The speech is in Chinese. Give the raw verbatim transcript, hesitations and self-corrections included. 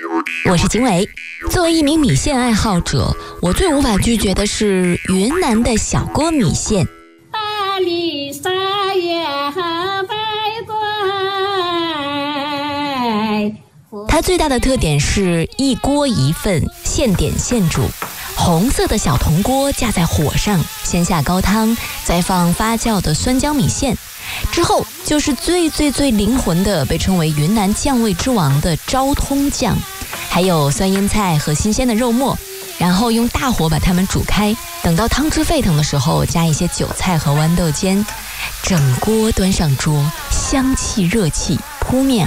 我是景伟。作为一名米线爱好者，我最无法拒绝的是云南的小锅米线。 大理沙月白怪， 它最大的特点是一锅一份，现点现煮。红色的小铜锅架在火上，先下高汤，再放发酵的酸浆米线，之后就是最最最灵魂的，被称为云南酱味之王的昭通酱，还有酸腌菜和新鲜的肉末，然后用大火把它们煮开，等到汤汁沸腾的时候，加一些韭菜和豌豆尖，整锅端上桌，香气热气扑面